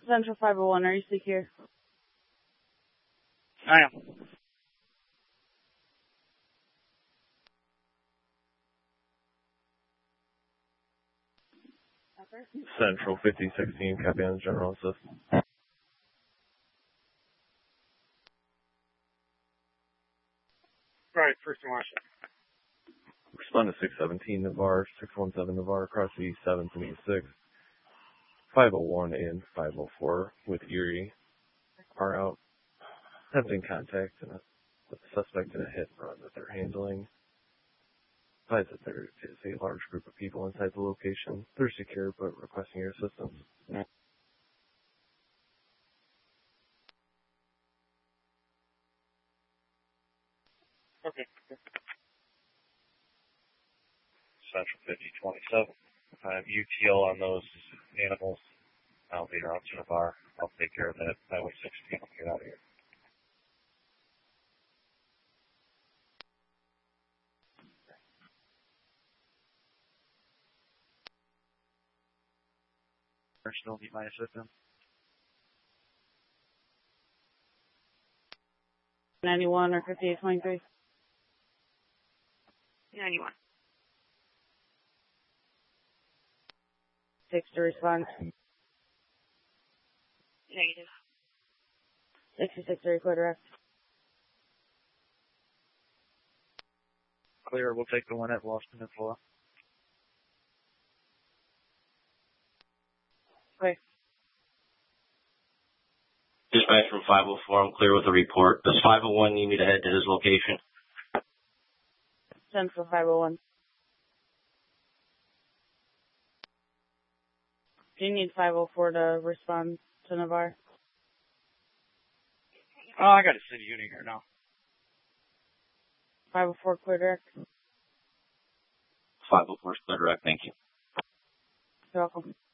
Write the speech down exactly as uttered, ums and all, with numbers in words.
Central five oh one, are you secure? I am. Central fifty sixteen, copy on General Assist. Right, first in Washington. Respond to six seventeen Navarre, six one seven Navarre, across the seventh and E six. five oh one and five oh four with Erie are out attempting contact and a, with the suspect in a hit and run that they're handling. Advise that there is a large group of people inside the location. They're secure but requesting your assistance. Okay. Central fifty twenty-seven. I have U T L on those animals. I'll be around to the bar. I'll take care of that. Highway sixteen. I'll get out of here. Still need my assistance. ninety-one or fifty-eight twenty-three? ninety-one. Six to respond. Negative. sixty-six to record arrest. Clear. We'll take the one at Lost Peninsula. Okay. Dispatch from five oh four, I'm clear with the report. Does five oh one need me to head to his location? Central five oh one. Do you need five oh four to respond to Navarre? Oh, I got a city unit here now. five oh four clear direct. five oh four is clear direct, thank you. You're welcome.